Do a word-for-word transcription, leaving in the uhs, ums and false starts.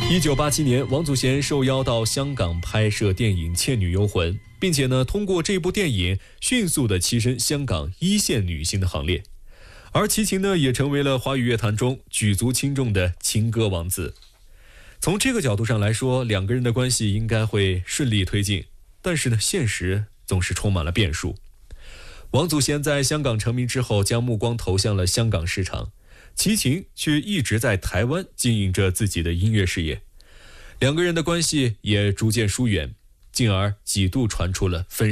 一九八七年，王祖贤受邀到香港拍摄电影《倩女幽魂》，并且呢，通过这部电影迅速的跻身香港一线女星的行列。而齐秦呢，也成为了华语乐坛中举足轻重的情歌王子。从这个角度上来说，两个人的关系应该会顺利推进，但是呢，现实总是充满了变数。王祖贤在香港成名之后，将目光投向了香港市场，齐秦却一直在台湾经营着自己的音乐事业，两个人的关系也逐渐疏远，进而几度传出了分手。